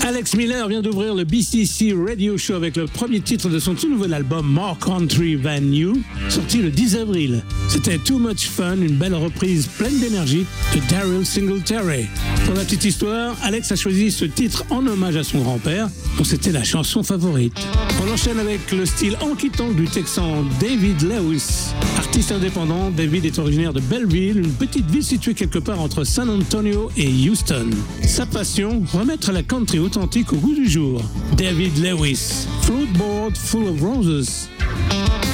Alex Miller vient d'ouvrir le BCC Radio Show avec le premier titre de son tout nouvel album More Country Than You, sorti le 10 avril. C'était Too Much Fun, une belle reprise pleine d'énergie de Daryl Singletary. Pour la petite histoire, Alex a choisi ce titre en hommage à son grand-père, dont c'était la chanson favorite. On enchaîne avec le style honky-tonk du Texan David Lewis. Artiste indépendant, David est originaire de Belleville, une petite ville située quelque part entre San Antonio et Houston. Sa passion, remettre la country authentique au goût du jour. David Lewis, Floatboard Full of Roses.